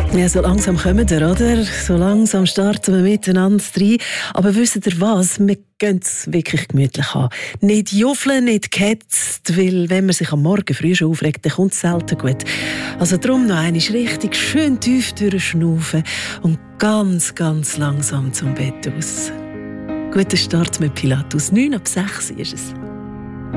Ja, so langsam kommen wir, oder? So langsam starten wir miteinander rein. Aber wisst ihr was? Wir gehen es wirklich gemütlich an. Nicht juffeln, nicht gehetzt, weil wenn man sich am Morgen früh schon aufregt, dann kommt es selten gut. Also darum noch einmal richtig schön tief durchschnaufen und ganz, ganz langsam zum Bett aus. Guten Start mit Pilatus. 9 ab 6 ist es.